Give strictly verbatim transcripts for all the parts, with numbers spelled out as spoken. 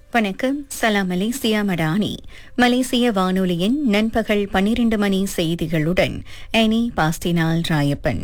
வணக்கம். சலாம் மலேசியா மடானி. மலேசிய வானொலியின் நண்பகல் பன்னிரண்டு மணி செய்திகளுடன் அனி பாஸ்டினால் ராயப்பன்.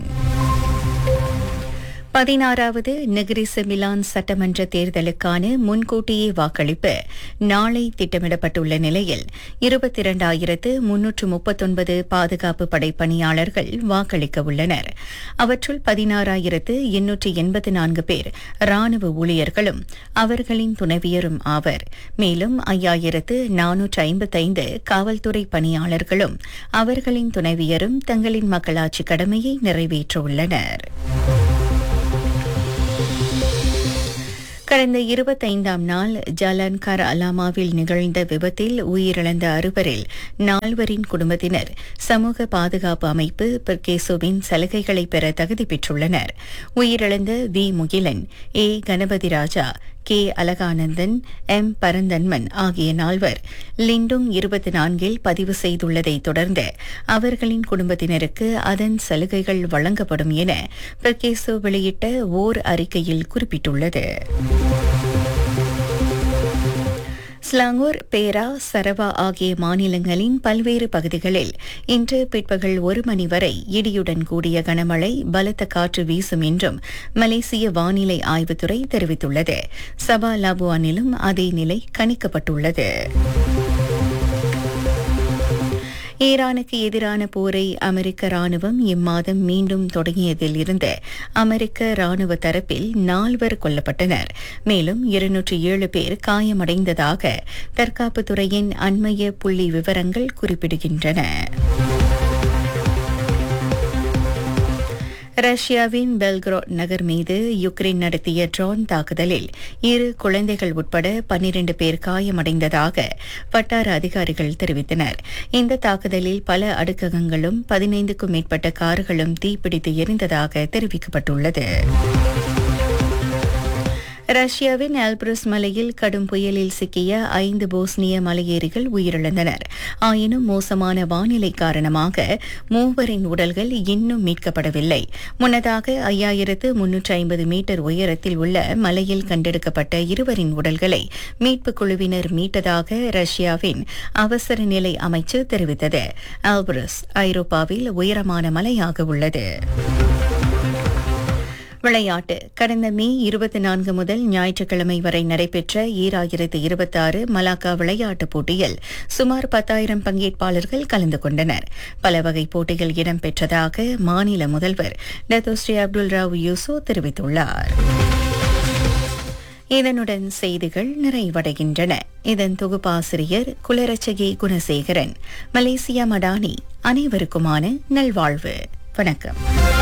பதினாறாவது நெகிரி செமிலான் சட்டமன்ற தேர்தலுக்கான முன்கூட்டியே வாக்களிப்பு நாளை திட்டமிடப்பட்டுள்ள நிலையில் இருபத்தி இரண்டாயிரத்து முன்னூற்று முப்பத்தொன்பது பாதுகாப்பு படை பணியாளர்கள் வாக்களிக்க உள்ளனர். அவற்றுள் பதினாறாயிரத்து எண்ணூற்று எண்பத்து நான்கு பேர் ராணுவ ஊழியர்களும் அவர்களின் துணைவியரும் ஆவர். மேலும் ஐயாயிரத்து நானூற்று ஐம்பத்தைந்து காவல்துறை பணியாளர்களும் அவர்களின் துணைவியரும் தங்களின் மக்களாட்சி கடமையை நிறைவேற்றவுள்ளனர். கடந்த இருபத்தைந்தாம் நாள் ஜலான் கர் அலாமாவில் நிகழ்ந்த விபத்தில் உயிரிழந்த அறுவரில் நால்வரின் குடும்பத்தினர் சமூக பாதுகாப்பு அமைப்பு பெர்கேசோவின் சலுகைகளை பெற தகுதி பெற்றுள்ளனர். உயிரிழந்த we Mugilan, A Ganapathi Raja, K அலகானந்தன், M பரந்தன்மன் ஆகிய நால்வர் லிண்டுங் இருபத்தி நான்கில் பதிவு செய்துள்ளதை தொடர்ந்து அவர்களின் குடும்பத்தினருக்கு அதன் சலுகைகள் வழங்கப்படும் என பெர்கேசோ வெளியிட்ட ஓர் அறிக்கையில் குறிப்பிட்டுள்ளது. ஸ்லாங்கூர், பேரா, சரவா ஆகிய மாநிலங்களின் பல்வேறு பகுதிகளில் இன்று பிற்பகல் ஒரு மணி வரை இடியுடன் கூடிய கனமழை, பலத்த காற்று வீசும் என்றும் மலேசிய வானிலை ஆய்வுத்துறை தெரிவித்துள்ளது. சபா லாபுவானிலும் அதே நிலை கணிக்கப்பட்டுள்ளது. ஈரானுக்கு எதிரான போரை அமெரிக்க ராணுவம் இம்மாதம் மீண்டும் தொடங்கியதில் இருந்து அமெரிக்க ராணுவ தரப்பில் நால்வர் கொல்லப்பட்டனர். மேலும் இருநூற்று ஏழு பேர் காயமடைந்ததாக தற்காப்புத்துறையின் அண்மைய புள்ளி விவரங்கள் குறிப்பிடுகின்றன. ரஷ்யாவின் பெல்கிராட் நகர் மீது யுக்ரைன் நடத்திய ட்ரோன் தாக்குதலில் இரு குழந்தைகள் உட்பட பன்னிரண்டு பேர் காயமடைந்ததாக வட்டார அதிகாரிகள் தெரிவித்தனர். இந்த தாக்குதலில் பல அடுக்ககங்களும் பதினைந்துக்கும் மேற்பட்ட கார்களும் தீப்பிடித்து எரிந்ததாக தெரிவிக்கப்பட்டுள்ளது. ரஷ்யாவின் ஆல்ப்ரஸ் மலையில் கடும் புயலில் சிக்கிய ஐந்து போஸ்னிய மலையேறிகள் உயிரிழந்தனர். ஆயினும் மோசமான வானிலை காரணமாக மூவரின் உடல்கள் இன்னும் மீட்கப்படவில்லை. முன்னதாக ஐயாயிரத்து முன்னூற்று ஐம்பது மீட்டர் உயரத்தில் உள்ள மலையில் கண்டெடுக்கப்பட்ட இருவரின் உடல்களை மீட்புக் குழுவினர் மீட்டதாக ரஷ்யாவின் அவசர நிலை அமைச்சு தெரிவித்தது. ஆல்ப்ரஸ் ஐரோப்பாவில் உயரமான மலையாக உள்ளது. விளையாட்டு. கடந்த மே இருபத்தி நான்கு முதல் ஞாயிற்றுக்கிழமை வரை நடைபெற்ற ஈராயிரத்து இருபத்தி ஆறு மலாக்கா விளையாட்டுப் போட்டியில் சுமார் பத்தாயிரம் பங்கேற்பாளர்கள் கலந்து கொண்டனர். பல வகை போட்டிகள் இடம்பெற்றதாக மாநில முதல்வர் டத்தோஸ்ரீ அப்துல் ராவ் யூசோ தெரிவித்துள்ளார். இதனுடன் செய்திகள் நிறைவடைகின்றன. இதன் தொகுப்பாசிரியர் குலரட்சகி குணசேகரன். மலேசியா மடானி. அனைவருக்குமான நல்வாழ்வு. வணக்கம்.